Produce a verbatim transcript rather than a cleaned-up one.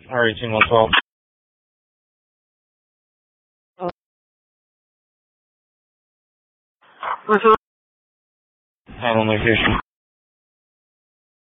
R eighteen one twelve. What's up? Head on location.